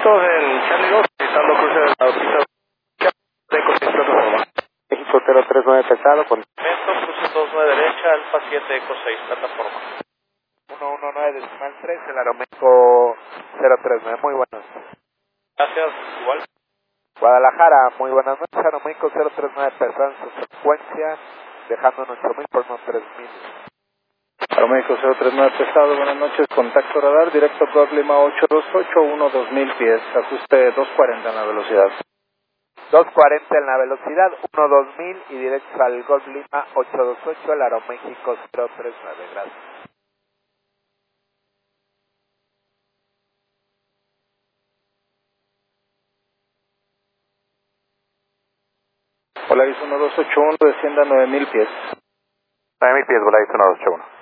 Vientos en Charlie 2, visitando cruce de la pista de Eco 6 plataforma. México 039 pesado con Vientos, cruce 29 derecha, Alfa 7 Eco 6 plataforma. 119 decimal 3, el Aeroméxico 039, muy buenas. Gracias, igual. Guadalajara, muy buenas noches, Aeroméxico 039 pesado en su frecuencia, dejando 8000 por unos 3000. Aeroméxico 039 pesado, buenas noches, contacto radar, directo Golf Lima 828, 2000 pies, ajuste 240 en la velocidad. 240 en la velocidad, 2000 y directo al Golf Lima 828, el Aeroméxico 039, gracias. Volaris 1281, descienda 9000 pies. 9000 pies, Volaris 1281.